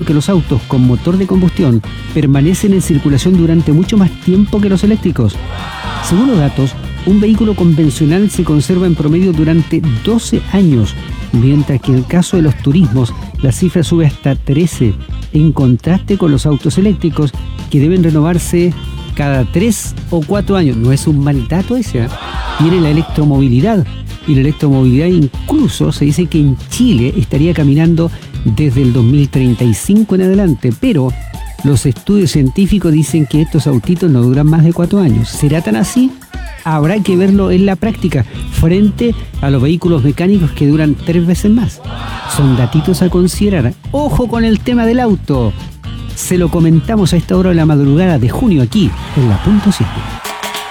que los autos con motor de combustión permanecen en circulación durante mucho más tiempo que los eléctricos. Según los datos, un vehículo convencional se conserva en promedio durante 12 años, mientras que en el caso de los turismos la cifra sube hasta 13, en contraste con los autos eléctricos que deben renovarse cada 3 o 4 años. No es un mal dato ese, ¿eh? Viene la electromovilidad, y la electromovilidad incluso se dice que en Chile estaría caminando desde el 2035 en adelante, pero los estudios científicos dicen que estos autitos no duran más de 4 años. ¿Será tan así? Habrá que verlo en la práctica, frente a los vehículos mecánicos que duran 3 veces más. Son datitos a considerar. ¡Ojo con el tema del auto! Se lo comentamos a esta hora de la madrugada de junio aquí, en la Punto 7.